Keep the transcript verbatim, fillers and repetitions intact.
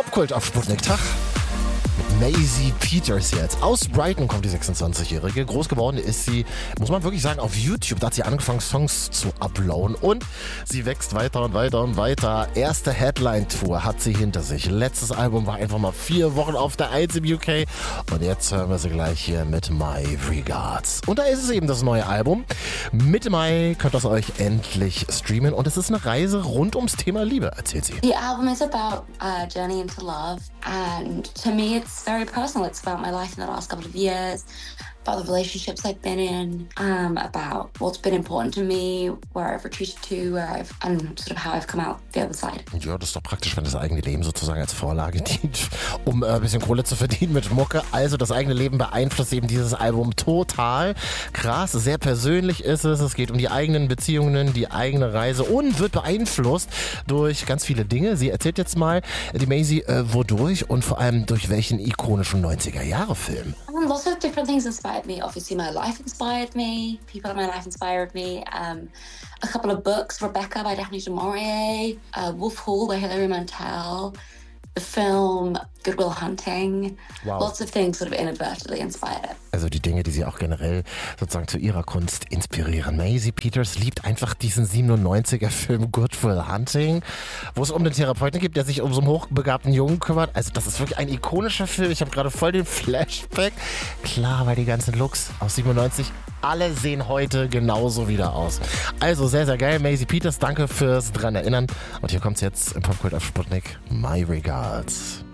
Popkult auf Sputnik Tag. Mit Maisie Peters jetzt. Aus Brighton kommt die sechsundzwanzigjährige. Groß geworden ist sie, muss man wirklich sagen, auf YouTube. Da hat sie angefangen, Songs zu uploaden. Und sie wächst weiter und weiter und weiter. Erste Headline-Tour hat sie hinter sich. Letztes Album war einfach mal vier Wochen auf der Eins im U K. Und jetzt hören wir sie gleich hier mit My Regards. Und da ist es eben das neue Album. Mitte Mai könnt ihr es euch endlich streamen. Und es ist eine Reise rund ums Thema Liebe, erzählt sie. The album is about a journey into love. And to me, it's very personal. It's about my life in the last couple of years, about the relationships I've been in, um, about what's been important to me, where I've retreated to, where I've, and sort of how I've come out the other side. Ja, das ist doch praktisch, wenn das eigene Leben sozusagen als Vorlage dient, um äh, ein bisschen Kohle zu verdienen mit Mucke. Also das eigene Leben beeinflusst eben dieses Album total. Krass, sehr persönlich ist es. Es geht um die eigenen Beziehungen, die eigene Reise und wird beeinflusst durch ganz viele Dinge. Sie erzählt jetzt mal, die Maisie, äh, wodurch und vor allem durch welchen ikonischen neunziger-Jahre-Film. Um, lots of different things inspired me. Obviously, my life inspired me. People in my life inspired me. Um, a couple of books, Rebecca by Daphne du Maurier, uh, Wolf Hall by Hilary Mantel, the film Good Will Hunting. Wow. Lots of things sort of inadvertently inspired it. Also die Dinge, die sie auch generell sozusagen zu ihrer Kunst inspirieren. Maisie Peters liebt einfach diesen siebenundneunziger-Film Good Will Hunting, wo es um den Therapeuten geht, der sich um so einen hochbegabten Jungen kümmert. Also das ist wirklich ein ikonischer Film. Ich habe gerade voll den Flashback. Klar, weil die ganzen Looks aus siebenundneunzig, alle sehen heute genauso wieder aus. Also sehr, sehr geil. Maisie Peters, danke fürs dran erinnern. Und hier kommt's jetzt im Popkult auf Sputnik. My Regards.